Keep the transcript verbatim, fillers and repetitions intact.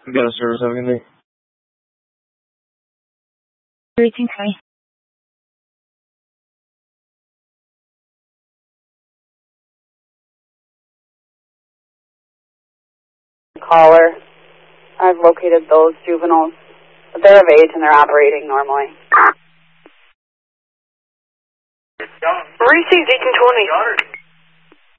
We got a service. Have a good day. Reaching three. Caller. I've located those juveniles. But they're of age and they're operating normally. Received eighteen twenty.